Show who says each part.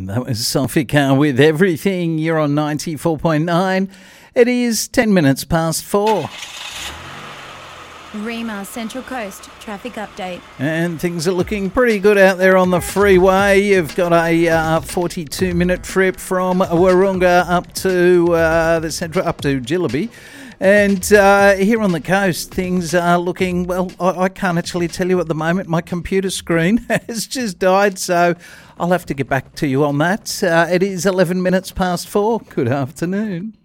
Speaker 1: That was Sofika with Everything. You're on 94.9. It is 10 minutes past 4.
Speaker 2: Rima Central Coast traffic update.
Speaker 1: And things are looking pretty good out there on the freeway. You've got a 42-minute trip from Wahroonga up to the central, up to Jillaby. And here on the coast, things are looking, well, I can't actually tell you at the moment. My computer screen has just died, so I'll have to get back to you on that. It is 11 minutes past 4. Good afternoon.